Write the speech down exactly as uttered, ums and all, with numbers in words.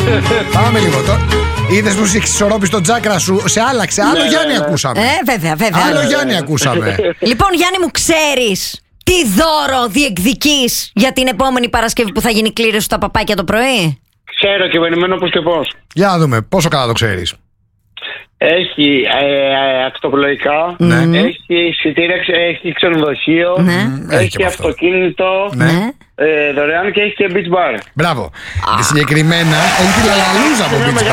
Πάμε λίγο τώρα. Είδες πως εξισορρόπεις τον τσάκρα σου. Σε άλλαξε. Άλλο Ναι, Γιάννη ναι, ναι. ακούσαμε. Ε, βέβαια, βέβαια. Άλλο Γιάννη ακούσαμε. Λοιπόν, Γιάννη μου, ξέρεις τι δώρο διεκδικείς για την επόμενη Παρασκευή που θα γίνει κλήρωση στα παπάκια το πρωί? Ξέρω και περιμένω πώς και πώς. Για να δούμε πόσο καλά το ξέρεις. Έχει ε, ακτοπλοϊκά, Ναι. έχει εισιτήρια, έχει ξενοδοχείο, Ναι. Έχει και έχει από αυτό. αυτοκίνητο Ναι. ε, δωρεάν και έχει και beach bar. Μπράβο. Συγκεκριμένα έχει τη λαλαλούζα από Beach